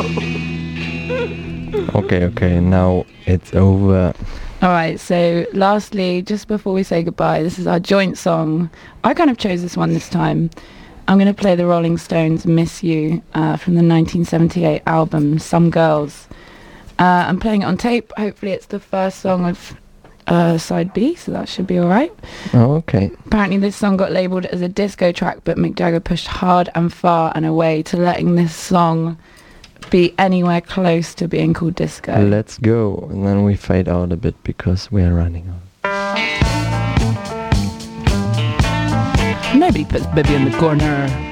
Okay, now it's over. Alright, so lastly, just before we say goodbye, this is our joint song. I kind of chose this one this time. I'm going to play the Rolling Stones' Miss You from the 1978 album Some Girls. I'm playing it on tape. Hopefully it's the first song of side B, so that should be alright. Oh, okay. Apparently this song got labelled as a disco track, but Mick Jagger pushed hard and far and away to letting this song be anywhere close to being called disco. Let's go. And then we fade out a bit because we are running out. Nobody puts Bibby in the corner.